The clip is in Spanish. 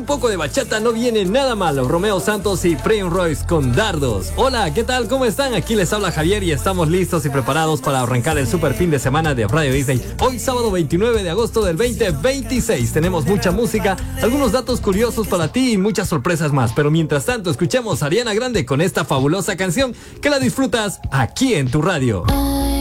un poco de bachata no viene nada malo. Romeo Santos y Prince Royce con Dardos. Hola, ¿qué tal? ¿Cómo están? Aquí les habla Javier y estamos listos y preparados para arrancar el super fin de semana de Radio Disney. Hoy sábado 29 de agosto del 2026. Tenemos mucha música, algunos datos curiosos para ti y muchas sorpresas más. Pero mientras tanto, escuchemos a Ariana Grande con esta fabulosa canción que la disfrutas aquí en tu radio.